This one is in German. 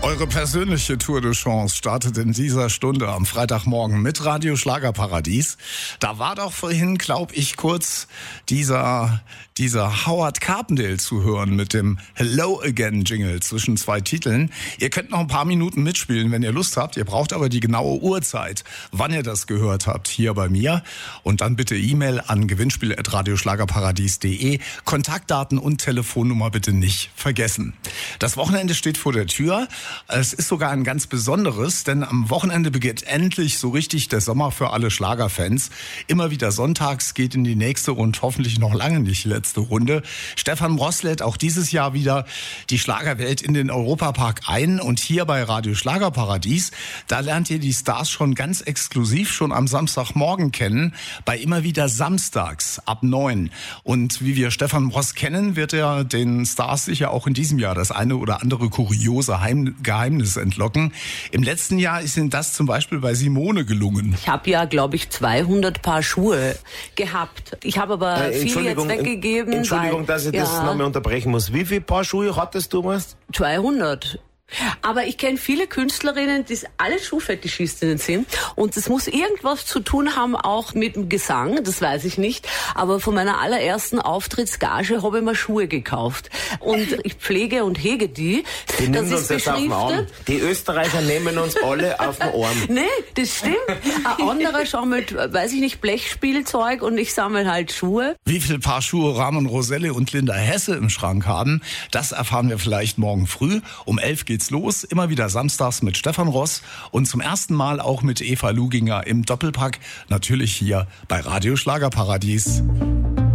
Eure persönliche Tour de Chance startet in dieser Stunde am Freitagmorgen mit Radio Schlagerparadies. Da war doch vorhin, glaube ich, kurz dieser Howard Carpendale zu hören mit dem Hello Again Jingle zwischen zwei Titeln. Ihr könnt noch ein paar Minuten mitspielen, wenn ihr Lust habt. Ihr braucht aber die genaue Uhrzeit, wann ihr das gehört habt, hier bei mir. Und dann bitte E-Mail an gewinnspiel@radioschlagerparadies.de. Kontaktdaten und Telefonnummer bitte nicht vergessen. Das Wochenende steht vor der Tür. Es ist sogar ein ganz besonderes, denn am Wochenende beginnt endlich so richtig der Sommer für alle Schlagerfans. Immer wieder sonntags geht in die nächste und hoffentlich noch lange nicht letzte Runde. Stefan Bross lädt auch dieses Jahr wieder die Schlagerwelt in den Europapark ein. Und hier bei Radio Schlagerparadies, da lernt ihr die Stars schon ganz exklusiv schon am Samstagmorgen kennen, bei immer wieder samstags ab 9. Und wie wir Stefan Bross kennen, wird er den Stars sicher auch in diesem Jahr das eine oder andere kuriose Geheimnis entlocken. Im letzten Jahr ist Ihnen das zum Beispiel bei Simone gelungen. Ich habe ja, glaube ich, 200 Paar Schuhe gehabt. Ich habe aber viele jetzt weggegeben. Entschuldigung, dass ich das nochmal unterbrechen muss. Wie viele Paar Schuhe hattest du mal? 200. Aber ich kenne viele Künstlerinnen, die alle Schuhfetischistinnen sind. Und das muss irgendwas zu tun haben, auch mit dem Gesang, das weiß ich nicht. Aber von meiner allerersten Auftrittsgage habe ich mir Schuhe gekauft. Und ich pflege und hege die. Die nehmen uns das auf den Arm. Die Österreicher nehmen uns alle auf den Arm. Nee, das stimmt. Ein anderer sammelt, weiß ich nicht, Blechspielzeug und ich sammle halt Schuhe. Wie viel Paar Schuhe Ramon Roselle und Linda Hesse im Schrank haben, das erfahren wir vielleicht morgen früh. Um 11 geht's los, immer wieder samstags mit Stefan Ross und zum ersten Mal auch mit Eva Luginger im Doppelpack, natürlich hier bei Radio Schlagerparadies.